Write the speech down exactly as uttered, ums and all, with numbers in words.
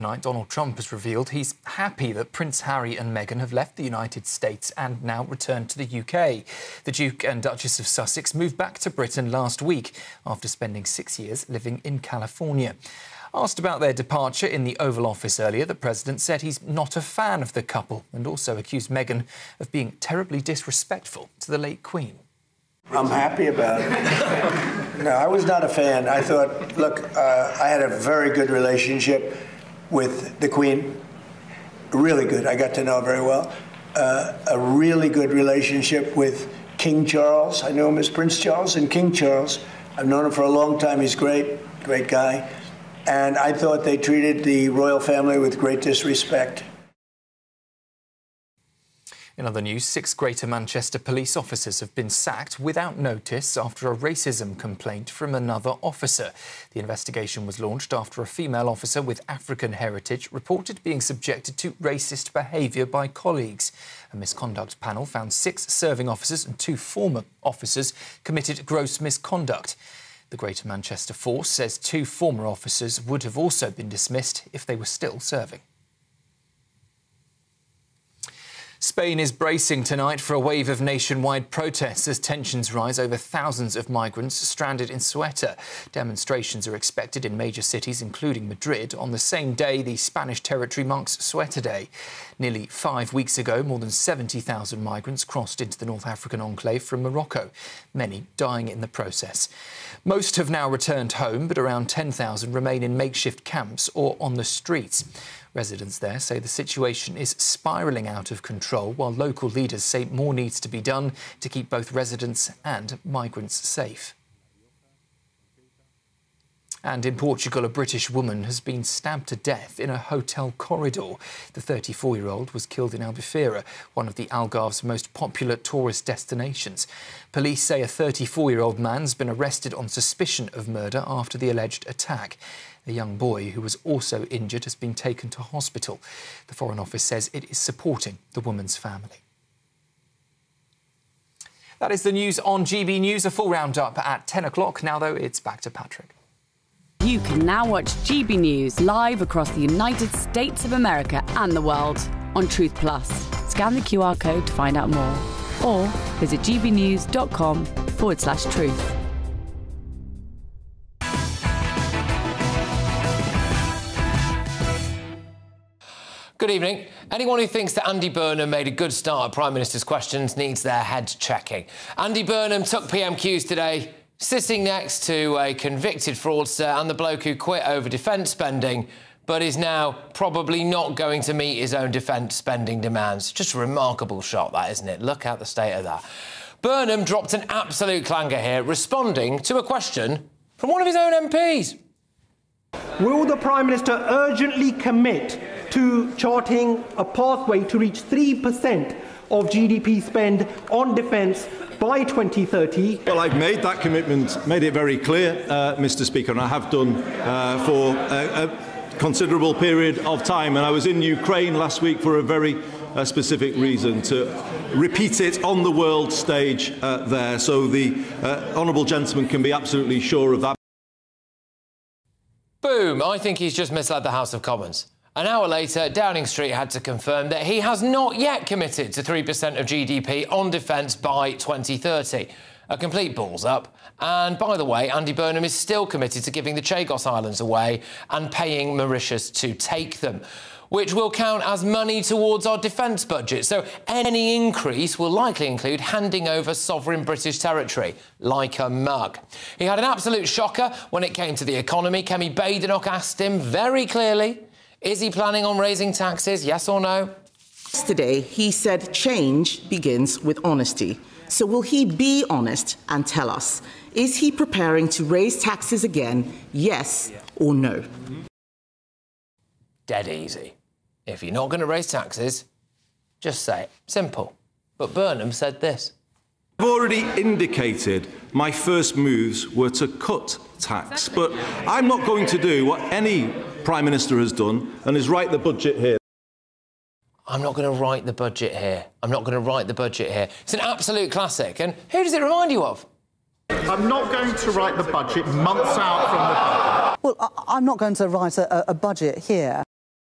Tonight, Donald Trump has revealed he's happy that Prince Harry and Meghan have left the United States and now returned to the U K. The Duke and Duchess of Sussex moved back to Britain last week after spending six years living in California. Asked about their departure in the Oval Office earlier, the President said he's not a fan of the couple and also accused Meghan of being terribly disrespectful to the late Queen. I'm happy about it. No, I was not a fan. I thought, look, uh, I had a very good relationship with the Queen, really good. I got to know her very well. Uh, a really good relationship with King Charles. I knew him as Prince Charles and King Charles. I've known him for a long time. He's great, great guy. And I thought they treated the royal family with great disrespect. In other news, six Greater Manchester police officers have been sacked without notice after a racism complaint from another officer. The investigation was launched after a female officer with African heritage reported being subjected to racist behaviour by colleagues. A misconduct panel found six serving officers and two former officers committed gross misconduct. The Greater Manchester Force says two former officers would have also been dismissed if they were still serving. Spain is bracing tonight for a wave of nationwide protests as tensions rise over thousands of migrants stranded in Ceuta. Demonstrations are expected in major cities, including Madrid, on the same day the Spanish territory marks Ceuta Day. Nearly five weeks ago, more than seventy thousand migrants crossed into the North African enclave from Morocco, many dying in the process. Most have now returned home, but around ten thousand remain in makeshift camps or on the streets. Residents there say the situation is spiralling out of control, while local leaders say more needs to be done to keep both residents and migrants safe. And in Portugal, a British woman has been stabbed to death in a hotel corridor. The thirty-four-year-old was killed in Albufeira, one of the Algarve's most popular tourist destinations. Police say a thirty-four-year-old man's been arrested on suspicion of murder after the alleged attack. A young boy who was also injured has been taken to hospital. The Foreign Office says it is supporting the woman's family. That is the news on G B News. A full roundup at ten o'clock. Now, though, it's back to Patrick. You can now watch G B News live across the United States of America and the world on Truth Plus. Scan the Q R code to find out more or visit gbnews.com forward slash truth. Good evening. Anyone who thinks that Andy Burnham made a good start at Prime Minister's questions needs their head checking. Andy Burnham took P M Qs today, sitting next to a convicted fraudster and the bloke who quit over defence spending, but is now probably not going to meet his own defence spending demands. Just a remarkable shot, that, isn't it? Look at the state of that. Burnham dropped an absolute clanger here, responding to a question from one of his own M Ps. Will the Prime Minister urgently commit to charting a pathway to reach three percent of G D P spend on defence by twenty thirty? Well, I've made that commitment, made it very clear, uh, Mr Speaker, and I have done uh, for a, a considerable period of time. And I was in Ukraine last week for a very uh, specific reason, to repeat it on the world stage uh, there, so the uh, honourable gentleman can be absolutely sure of that. Boom! I think he's just misled the House of Commons. An hour later, Downing Street had to confirm that he has not yet committed to three percent of G D P on defence by twenty thirty. A complete balls up. And, by the way, Andy Burnham is still committed to giving the Chagos Islands away and paying Mauritius to take them, which will count as money towards our defence budget. So any increase will likely include handing over sovereign British territory, like a mug. He had an absolute shocker when it came to the economy. Kemi Badenoch asked him very clearly, is he planning on raising taxes, yes or no? Yesterday, he said change begins with honesty. So will he be honest and tell us, is he preparing to raise taxes again, yes or no? Dead easy. If you're not going to raise taxes, just say it. Simple. But Burnham said this. I've already indicated my first moves were to cut tax, but I'm not going to do what any Prime Minister has done and is write the budget here. I'm not going to write the budget here. I'm not going to write the budget here. It's an absolute classic. And who does it remind you of? I'm not going to write the budget months out from the budget. Well, I'm not going to write a, a budget here.